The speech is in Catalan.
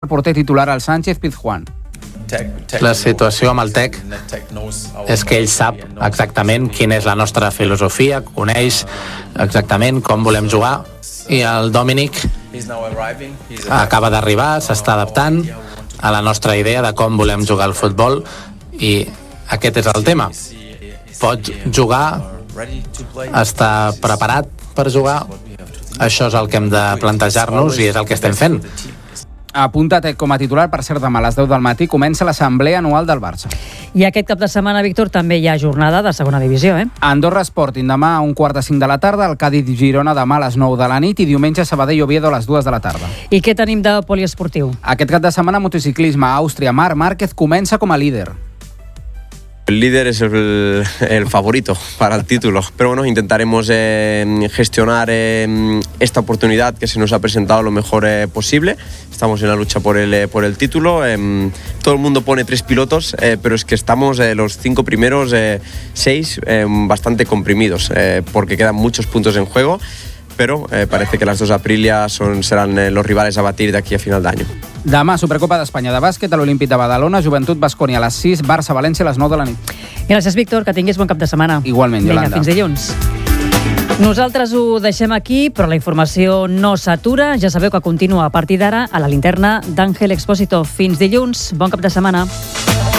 el porter titular al Sánchez Pizjuán. La situació amb el Tec és que ell sap exactament quina és la nostra filosofia, coneix exactament com volem jugar, i el Dominic acaba d'arribar, s'està adaptant a la nostra idea de com volem jugar al futbol, i aquest és el tema. Pot jugar, està preparat per jugar, això és el que hem de plantejar-nos i és el que estem fent. Apunta't com a titular, per cert, demà a les 10 del matí comença l'assemblea anual del Barça. I aquest cap de setmana, Víctor, també hi ha jornada de segona divisió, Andorra Sporting demà a 1:45 de la tarda, el Cádiz-Girona demà a les 9 de la nit i diumenge Sabadell-Oviedo a les 2 de la tarda. I què tenim de poliesportiu? Aquest cap de setmana motociclisme a Àustria. Marc Márquez comença com a líder. El líder es el favorito para el título, pero bueno, intentaremos gestionar esta oportunidad que se nos ha presentado lo mejor posible. Estamos en la lucha por el título. Todo el mundo pone 3 pilotos, pero es que estamos los 5 primeros, 6 bastante comprimidos, porque quedan muchos puntos en juego. Pero parece que las 2 Aprilia serán los rivales a batir de aquí a final d'any. Demà, Supercopa d'Espanya de bàsquet a l'Olímpic de Badalona, Joventut Baskonia a les 6, Barça-València a les 9 de la nit. Gràcies, Víctor, que tinguis bon cap de setmana. Igualment, Yolanda. Vinga, fins dilluns. Nosaltres ho deixem aquí, però la informació no s'atura. Ja sabeu que continua a partir d'ara a la linterna d'Àngel Expósito. Fins dilluns, bon cap de setmana.